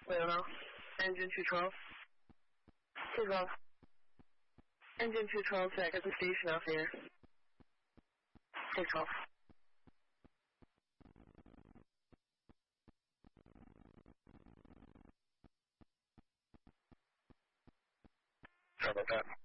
clear now. Engine 212. 212. Engine 212, back at the station off the air. Take 12. Sorry about that.